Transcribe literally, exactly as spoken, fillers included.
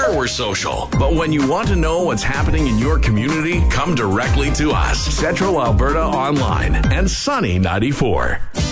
Sure, we're social, but when you want to know what's happening in your community, come directly to us. Central Alberta Online and Sunny ninety-four.